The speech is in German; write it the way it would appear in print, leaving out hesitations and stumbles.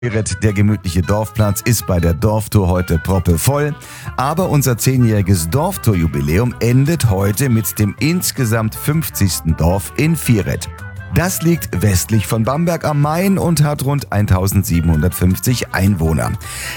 Vieret, der gemütliche Dorfplatz, ist bei der Dorftour heute proppevoll. Aber unser 10-jähriges Dorftour-Jubiläum endet heute mit dem insgesamt 50. Dorf in Vieret. Das liegt westlich von Bamberg am Main und hat rund 1750 Einwohner.